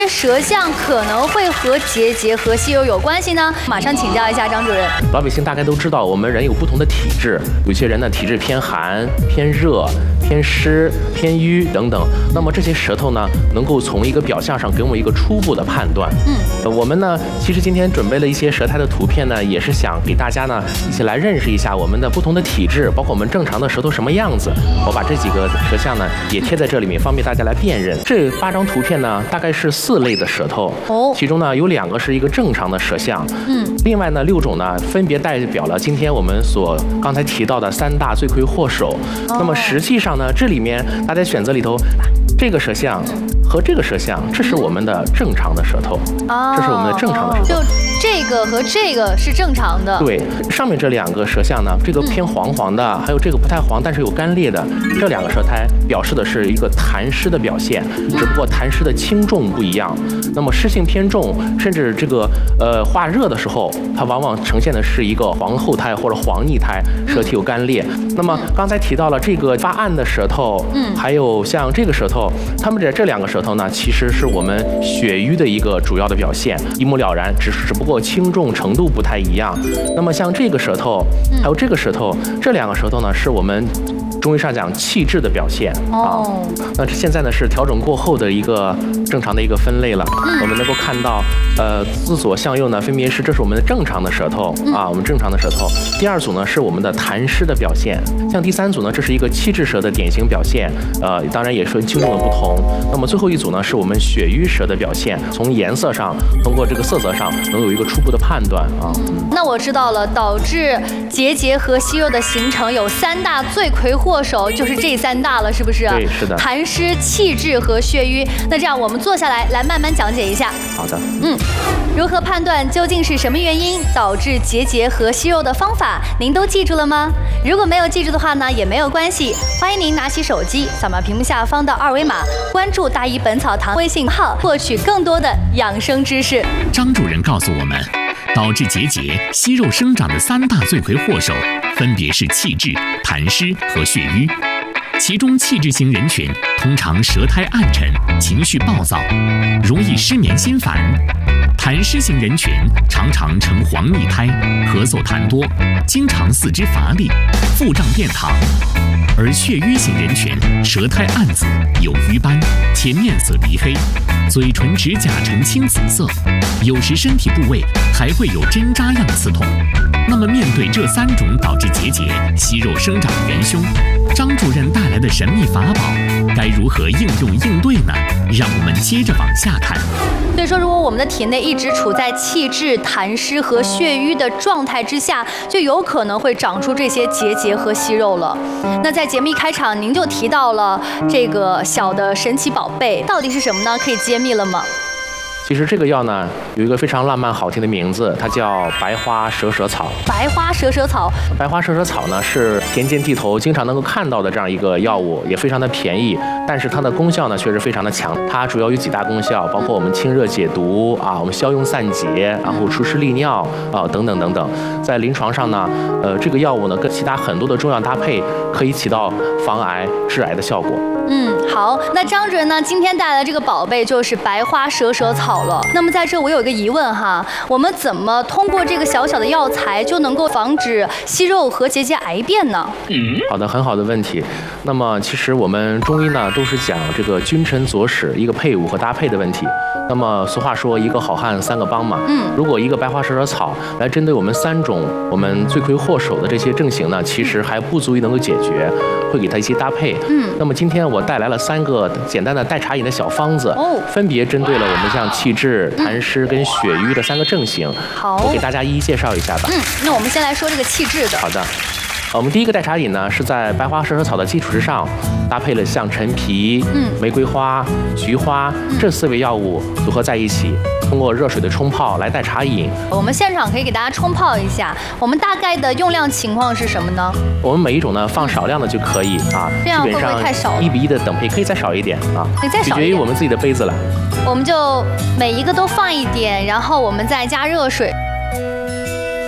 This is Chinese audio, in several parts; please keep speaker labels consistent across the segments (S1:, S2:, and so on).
S1: 舌象可能会和结节和息肉有关系呢？马上请教一下张主任。
S2: 老百姓大概都知道，我们人有不同的体质，有些人呢体质偏寒、偏热、偏湿、偏瘀等等。那么这些舌头呢，能够从一个表象上给我们一个初步的判断。我们呢，其实今天准备了一些舌苔的图片呢，也是想给大家呢一起来认识一下我们的不同的体质，包括我们正常的舌头什么样子。我把这几个舌象呢也贴在这里面，方便大家来辨认。这8张图片呢，大概是4类的舌头，其中呢有2个是一个正常的舌象，另外呢6种呢分别代表了今天我们所刚才提到的3大罪魁祸首。那么实际上呢，这里面大家选择里头，这个舌象和这个舌象，这是我们的正常的舌头，这是我们的正常的舌头。
S1: 就这个和这个是正常的。
S2: 对，上面这2个舌象呢，这个偏黄黄的，还有这个不太黄但是有干裂的，这2个舌苔表示的是一个痰湿的表现，只不过痰湿的轻重不一样。那么湿性偏重，甚至这个化热的时候，它往往呈现的是一个黄厚苔或者黄腻苔，舌体有干裂。那么刚才提到了这个发暗的舌头，还有像这个舌头，它们这2个舌头呢，其实是我们血瘀的一个主要的表现，一目了然，只不过轻重程度不太一样。那么像这个舌头，还有这个舌头，这2个舌头呢，是我们中医上讲气滞的表现啊。那现在呢是调整过后的一个正常的一个分类了。我们能够看到，自左向右呢，分别是这是我们的正常的舌头啊，我们正常的舌头。第2组呢是我们的痰湿的表现，像第3组呢，这是一个气滞舌的典型表现，当然也是轻重的不同。那么最后一组呢，是我们血瘀舌的表现，从颜色上，通过这个色泽上，能有一个初步的判断啊。
S1: 那我知道了，导致结节和息肉的形成有3大罪魁祸首，就是这3大了，是不是？
S2: 对，是的。
S1: 痰湿、气滞和血瘀。那这样我们坐下来慢慢讲解一下。
S2: 好的。
S1: 如何判断究竟是什么原因导致结节和息肉的方法，您都记住了吗？如果没有记住的话呢，也没有关系，欢迎您拿起手机，扫描屏幕下方的2维码，关注大医本草堂微信号，获取更多的养生知识。
S3: 张主任告诉我们，导致结节、息肉生长的3大罪魁祸首，分别是气滞、痰湿和血瘀。其中气滞型人群通常舌苔暗沉，情绪暴躁，容易失眠心烦；痰湿型人群常常呈黄腻苔，咳嗽痰多，经常四肢乏力，腹胀便溏；而血瘀型人群舌苔暗紫，有瘀斑，且面色黧黑，嘴唇指甲呈青紫色，有时身体部位还会有针扎样刺痛。那么面对这3种导致结节、息肉生长的元凶，张主任带来的神秘法宝该如何应用应对呢？让我们接着往下看。
S1: 所以说，如果我们的体内一直处在气滞、痰湿和血瘀的状态之下，就有可能会长出这些结节和息肉了。那在节目一开场，您就提到了这个小的神奇宝贝，到底是什么呢？可以揭秘了吗？
S2: 其实这个药呢，有一个非常浪漫好听的名字，它叫白花蛇舌草。
S1: 白花蛇舌草，
S2: 白花蛇舌草呢是田间地头经常能够看到的这样一个药物，也非常的便宜，但是它的功效呢确实非常的强。它主要有几大功效，包括我们清热解毒啊，我们消痈散结，然后除湿利尿啊等等等等。在临床上呢，这个药物呢跟其他很多的中药搭配，可以起到防癌治癌的效果。
S1: 好，那张主任呢，今天带来的这个宝贝就是白花蛇舌草了。那么在这我有一个疑问哈，我们怎么通过这个小小的药材就能够防止息肉和结节癌变呢？
S2: 好的，很好的问题。那么其实我们中医呢都是讲这个君臣佐使一个配伍和搭配的问题。那么俗话说一个好汉3个帮嘛，如果一个白花蛇舌草来针对我们3种我们罪魁祸首的这些症型呢，其实还不足以能够解决，会给它一些搭配。那么今天我带来了3个简单的代茶饮的小方子，分别针对了我们像气滞、痰湿跟血瘀的3个症型。
S1: 好，
S2: 我给大家一一介绍一下吧。
S1: 那我们先来说这个气滞的。
S2: 好的。我们第一个代茶饮呢，是在白花蛇舌草的基础之上，搭配了像陈皮、玫瑰花、菊花这4味药物组合在一起，通过热水的冲泡来代茶饮。
S1: 我们现场可以给大家冲泡一下，我们大概的用量情况是什么呢？
S2: 我们每一种呢放少量的就可以啊，
S1: 这样会不会太少了？
S2: 1比1的等配，可以再少一点啊，
S1: 可以再少一点，
S2: 取决于我们自己的杯子了。
S1: 我们就每一个都放一点，然后我们再加热水。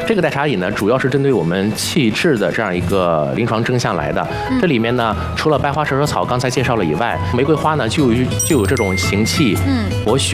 S2: 这个代茶饮呢，主要是针对我们气滞的这样一个临床征象来的。这里面呢，除了白花蛇舌草刚才介绍了以外，玫瑰花呢就有这种行气、活血。